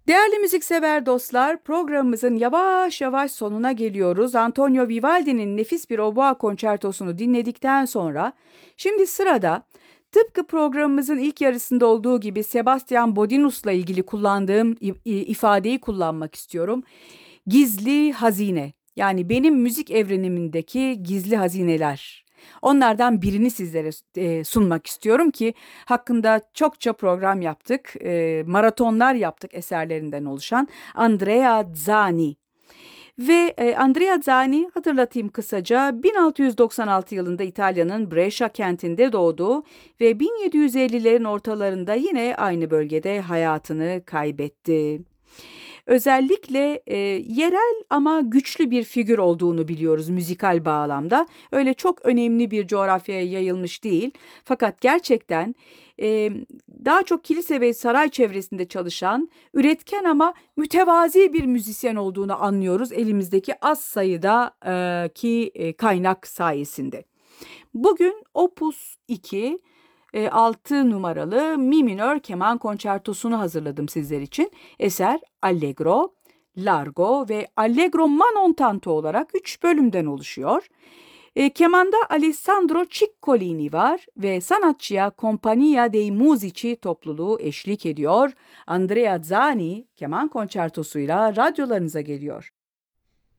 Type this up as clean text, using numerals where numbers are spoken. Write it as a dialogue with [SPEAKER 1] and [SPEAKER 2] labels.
[SPEAKER 1] Değerli müziksever dostlar, programımızın yavaş yavaş sonuna geliyoruz. Antonio Vivaldi'nin nefis bir oboa konçertosunu dinledikten sonra, şimdi sırada tıpkı programımızın ilk yarısında olduğu gibi Sebastian Bodinus'la ilgili kullandığım ifadeyi kullanmak istiyorum. Gizli hazine, yani benim müzik evrenimindeki gizli hazineler. Onlardan birini sizlere sunmak istiyorum ki hakkında çokça program yaptık, maratonlar yaptık eserlerinden oluşan Andrea Zani. Ve Andrea Zani, hatırlatayım kısaca, 1696 yılında İtalya'nın Brescia kentinde doğdu ve 1750'lerin ortalarında yine aynı bölgede hayatını kaybetti. Özellikle yerel ama güçlü bir figür olduğunu biliyoruz müzikal bağlamda. Öyle çok önemli bir coğrafyaya yayılmış değil. Fakat gerçekten e, daha çok kilise ve saray çevresinde çalışan, üretken ama mütevazi bir müzisyen olduğunu anlıyoruz elimizdeki az sayıda kaynak sayesinde. Bugün Opus 2 6 numaralı mi minör keman konçertosunu hazırladım sizler için. Eser Allegro, Largo ve Allegro Manon Tanto olarak 3 bölümden oluşuyor. Kemanda Alessandro Ciccolini var ve sanatçıya Compagnia dei Musici topluluğu eşlik ediyor. Andrea Zani keman konçertosuyla radyolarınıza geliyor.